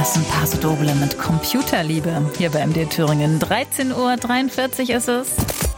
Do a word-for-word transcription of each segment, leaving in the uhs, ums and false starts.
Thomas und Paso Doble mit Computerliebe hier bei M D R Thüringen. dreizehn Uhr dreiundvierzig ist es.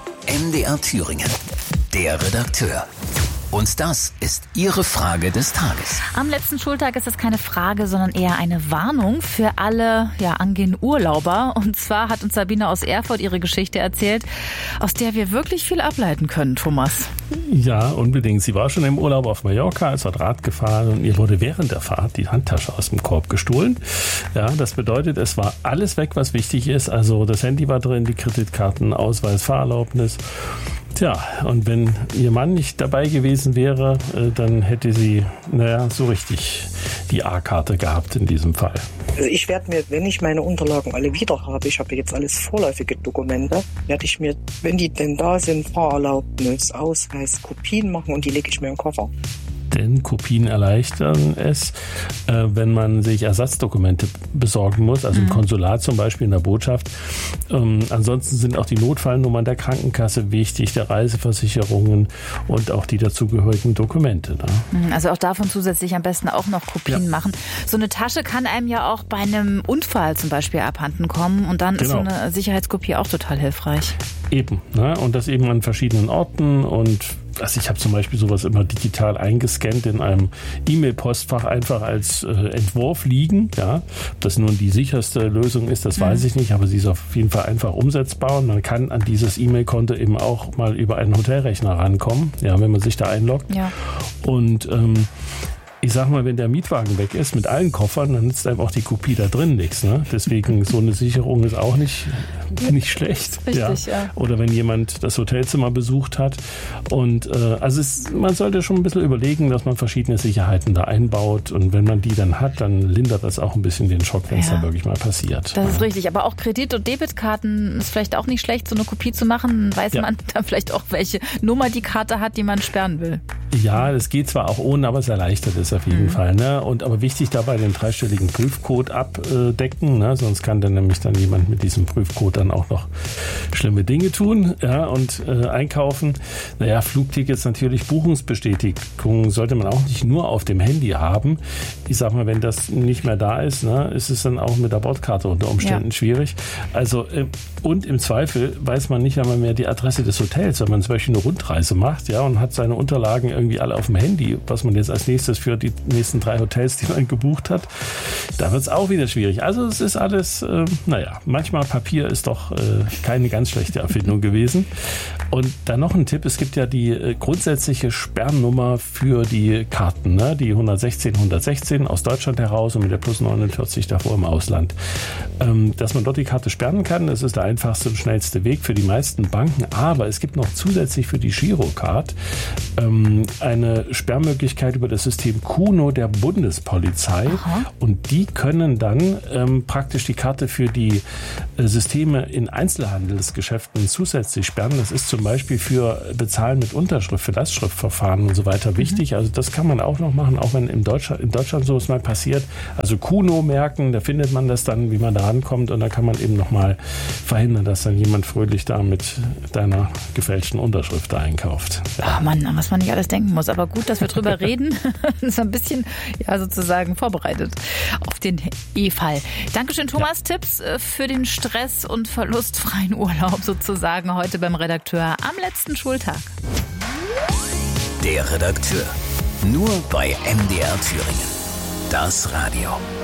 M D R Thüringen, der Redakteur. Und das ist Ihre Frage des Tages. Am letzten Schultag ist es keine Frage, sondern eher eine Warnung für alle ja, angehenden Urlauber. Und zwar hat uns Sabine aus Erfurt ihre Geschichte erzählt, aus der wir wirklich viel ableiten können, Thomas. Ja, unbedingt. Sie war schon im Urlaub auf Mallorca, ist dort Rad gefahren und ihr wurde während der Fahrt die Handtasche aus dem Korb gestohlen. Ja, das bedeutet, es war alles weg, was wichtig ist. Also das Handy war drin, die Kreditkarten, Ausweis, Fahrerlaubnis. Tja, und wenn ihr Mann nicht dabei gewesen wäre, dann hätte sie, naja, so richtig die A-Karte gehabt in diesem Fall. Also ich werde mir, wenn ich meine Unterlagen alle wieder habe, ich habe jetzt alles vorläufige Dokumente, werde ich mir, wenn die denn da sind, Fahrerlaubnis, Ausweis, Kopien machen und die lege ich mir im Koffer. Denn Kopien erleichtern es, äh, wenn man sich Ersatzdokumente besorgen muss, also im Konsulat zum Beispiel, in der Botschaft. Ähm, ansonsten sind auch die Notfallnummern der Krankenkasse wichtig, der Reiseversicherungen und auch die dazugehörigen Dokumente. Ne? Also auch davon zusätzlich am besten auch noch Kopien ja. machen. So eine Tasche kann einem ja auch bei einem Unfall zum Beispiel abhanden kommen und dann genau. ist so eine Sicherheitskopie auch total hilfreich. Eben, ne? Und das eben an verschiedenen Orten und also ich habe zum Beispiel sowas immer digital eingescannt in einem E-Mail-Postfach einfach als äh, Entwurf liegen. Ja, ob das nun die sicherste Lösung ist, das mhm. weiß ich nicht, aber sie ist auf jeden Fall einfach umsetzbar und man kann an dieses E-Mail-Konto eben auch mal über einen Hotelrechner rankommen, ja, wenn man sich da einloggt. Ja. Und ähm, ich sag mal, wenn der Mietwagen weg ist mit allen Koffern, dann nützt einem auch die Kopie da drin nichts. Ne? Deswegen so eine Sicherung ist auch nicht, nicht schlecht. Richtig, ja. ja. Oder wenn jemand das Hotelzimmer besucht hat. Und äh, also es, man sollte schon ein bisschen überlegen, dass man verschiedene Sicherheiten da einbaut. Und wenn man die dann hat, dann lindert das auch ein bisschen den Schock, wenn es ja. da wirklich mal passiert. Das ist richtig. Aber auch Kredit- und Debitkarten ist vielleicht auch nicht schlecht, so eine Kopie zu machen. Weiß ja. man dann vielleicht auch, welche Nummer die Karte hat, die man sperren will. Ja, das geht zwar auch ohne, aber es erleichtert es auf jeden mhm. Fall. Ne? Und aber wichtig dabei den dreistelligen Prüfcode abdecken, ne? Sonst kann dann nämlich dann jemand mit diesem Prüfcode dann auch noch schlimme Dinge tun, ja, und äh, einkaufen. Naja, Flugtickets natürlich, Buchungsbestätigung sollte man auch nicht nur auf dem Handy haben. Ich sag mal, wenn das nicht mehr da ist, ne, ist es dann auch mit der Bordkarte unter Umständen ja. schwierig. Also äh, und im Zweifel weiß man nicht einmal mehr die Adresse des Hotels, wenn man zum Beispiel eine Rundreise macht, ja, und hat seine Unterlagen irgendwie alle auf dem Handy, was man jetzt als nächstes für die nächsten drei Hotels, die man gebucht hat, da wird es auch wieder schwierig. Also es ist alles, äh, naja, manchmal Papier ist doch äh, keine ganz schlechte Erfindung gewesen. Und dann noch ein Tipp, es gibt ja die äh, grundsätzliche Sperrnummer für die Karten, ne? Die hundertsechzehn hundertsechzehn aus Deutschland heraus und mit der plus neunundvierzig davor im Ausland. Ähm, dass man dort die Karte sperren kann, das ist der einfachste und schnellste Weg für die meisten Banken, aber es gibt noch zusätzlich für die Girocard ähm, eine Sperrmöglichkeit über das System Kuno der Bundespolizei. Aha. Und die können dann ähm, praktisch die Karte für die äh, Systeme in Einzelhandelsgeschäften zusätzlich sperren. Das ist zum Beispiel für Bezahlen mit Unterschrift, für Lastschriftverfahren und so weiter mhm. wichtig. Also das kann man auch noch machen, auch wenn in Deutschland, in Deutschland sowas mal passiert. Also Kuno merken, da findet man das dann, wie man da rankommt und da kann man eben nochmal verhindern, dass dann jemand fröhlich da mit deiner gefälschten Unterschrift da einkauft. Ja. Oh Mann, an was man nicht alles denken muss. Aber gut, dass wir drüber reden. Das ist ein bisschen ja, sozusagen vorbereitet auf den E-Fall. Dankeschön, Thomas. Ja. Tipps für den stress- und verlustfreien Urlaub sozusagen heute beim Redakteur am letzten Schultag. Der Redakteur. Nur bei M D R Thüringen. Das Radio.